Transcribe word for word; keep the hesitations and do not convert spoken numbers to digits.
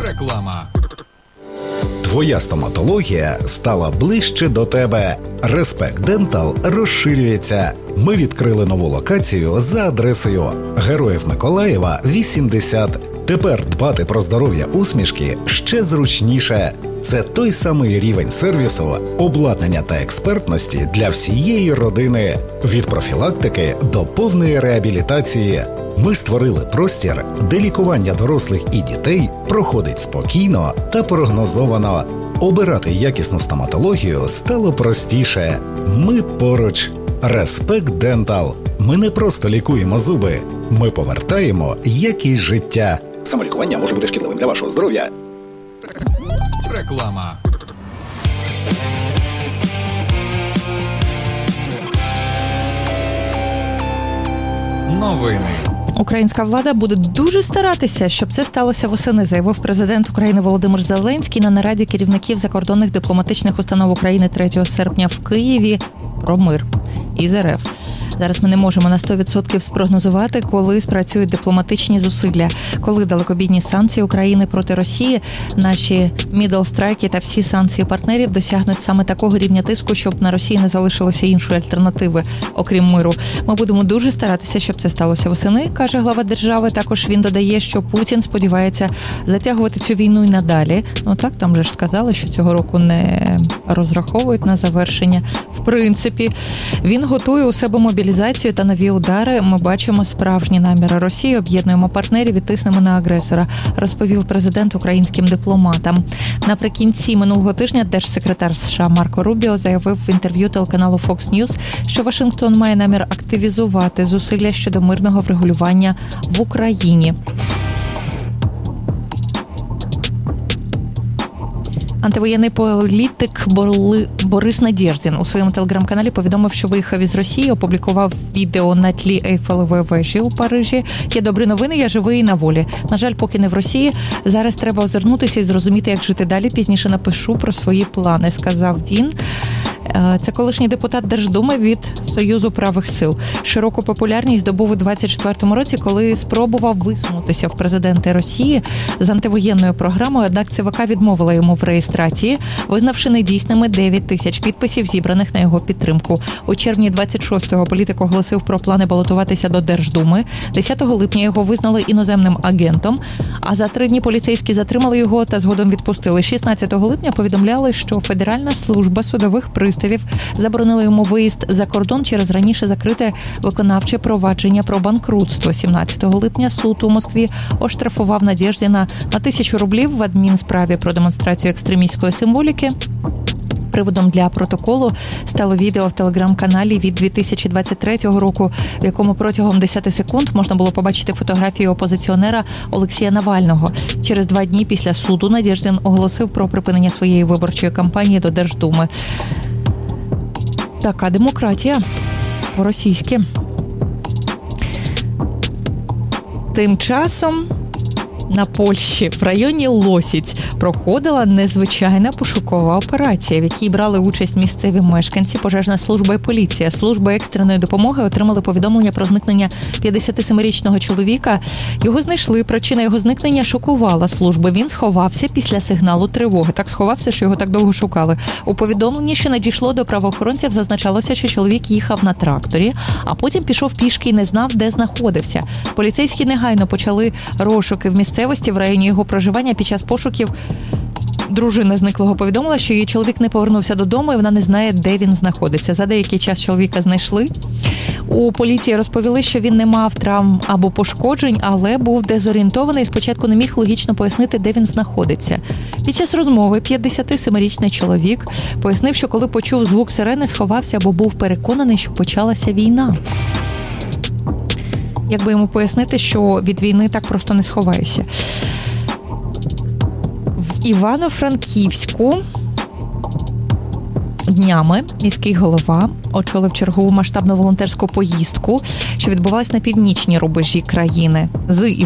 Реклама. Твоя стоматологія стала ближче до тебе. Респект Дентал розширюється. Ми відкрили нову локацію за адресою Героїв Миколаєва, вісімдесят. Тепер дбати про здоров'я усмішки ще зручніше. Це той самий рівень сервісу, обладнання та експертності для всієї родини. Від профілактики до повної реабілітації. Ми створили простір, де лікування дорослих і дітей проходить спокійно та прогнозовано. Обирати якісну стоматологію стало простіше. Ми поруч. Респект Дентал. Ми не просто лікуємо зуби. Ми повертаємо якість життя. Самолікування може бути шкідливим для вашого здоров'я. Реклама. Новини. Українська влада буде дуже старатися, щоб це сталося восени, заявив президент України Володимир Зеленський на нараді керівників закордонних дипломатичних установ України третього серпня в Києві про мир із РФ. Зараз ми не можемо на сто відсотків спрогнозувати, коли спрацюють дипломатичні зусилля, коли далекобійні санкції України проти Росії, наші мідл-страйки та всі санкції партнерів досягнуть саме такого рівня тиску, щоб на Росії не залишилося іншої альтернативи, окрім миру. Ми будемо дуже старатися, щоб це сталося восени, каже глава держави. Також він додає, що Путін сподівається затягувати цю війну і надалі. Ну так, там же ж сказали, що цього року не розраховують на завершення. В принципі, він готує у себе мобілізацію та нові удари. Ми бачимо справжні наміри Росії, об'єднуємо партнерів і тиснемо на агресора, розповів президент українським дипломатам. Наприкінці минулого тижня держсекретар США Марко Рубіо заявив в інтерв'ю телеканалу Fox News, що Вашингтон має намір активізувати зусилля щодо мирного врегулювання в Україні. Антивоєнний політик Борис Надєждін у своєму телеграм-каналі повідомив, що виїхав із Росії, опублікував відео на тлі Ейфелевої вежі у Парижі. Є добрі новини, я живий і на волі. На жаль, поки не в Росії. Зараз треба озирнутися і зрозуміти, як жити далі. Пізніше напишу про свої плани, сказав він. Це колишній депутат Держдуми від Союзу правих сил. Широку популярність здобув у двадцять четвертому році, коли спробував висунутися в президенти Росії з антивоєнною програмою, однак ЦВК відмовила йому в реєстрації, визнавши недійсними дев'ять тисяч підписів, зібраних на його підтримку. У червні двадцять шостого політик оголосив про плани балотуватися до Держдуми. десятого липня його визнали іноземним агентом, а за три дні поліцейські затримали його та згодом відпустили. шістнадцятого липня повідомляли, що Федеральна служба судових приставів заборонила йому виїзд за кордон через раніше закрите виконавче провадження про банкрутство. сімнадцятого липня суд у Москві оштрафував Надєждіна на тисячу рублів в адмінсправі про демонстрацію екстремістської символіки. Приводом для протоколу стало відео в телеграм-каналі від дві тисячі двадцять третього року, в якому протягом десять секунд можна було побачити фотографію опозиціонера Олексія Навального. Через два дні після суду Надєждін оголосив про припинення своєї виборчої кампанії до Держдуми. Така демократія по-російськи. Тим часом на Польщі в районі Лосіць проходила незвичайна пошукова операція, в якій брали участь місцеві мешканці, пожежна служба і поліція. Служба екстреної допомоги отримали повідомлення про зникнення п'ятдесятисемирічного чоловіка. Його знайшли. Причина його зникнення шокувала служби. Він сховався після сигналу тривоги. Так сховався, що його так довго шукали. У повідомленні, що надійшло до правоохоронців, зазначалося, що чоловік їхав на тракторі, а потім пішов пішки і не знав, де знаходився. Поліцейські негайно почали розшуки в місцевості в районі його проживання. Під час пошуків дружина зниклого повідомила, що її чоловік не повернувся додому і вона не знає, де він знаходиться. За деякий час чоловіка знайшли. У поліції розповіли, що він не мав травм або пошкоджень, але був дезорієнтований і спочатку не міг логічно пояснити, де він знаходиться. Під час розмови п'ятдесятисемирічний чоловік пояснив, що коли почув звук сирени, сховався, бо був переконаний, що почалася війна. Як би йому пояснити, що від війни так просто не сховаєшся. В Івано-Франківську днями міський голова очолив чергову масштабну волонтерську поїздку, що відбувалась на північній рубежі країни. З